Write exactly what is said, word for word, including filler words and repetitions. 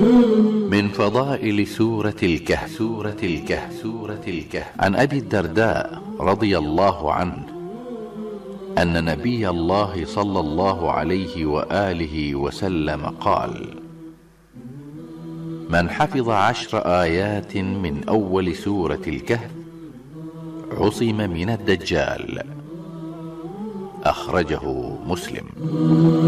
من فضائل سورة الكهف. سورة الكهف. سورة الكهف. عن أبي الدرداء رضي الله عنه أن نبي الله صلى الله عليه وآله وسلم قال: من حفظ عشر آيات من أول سورة الكهف عصم من الدجال. أخرجه مسلم.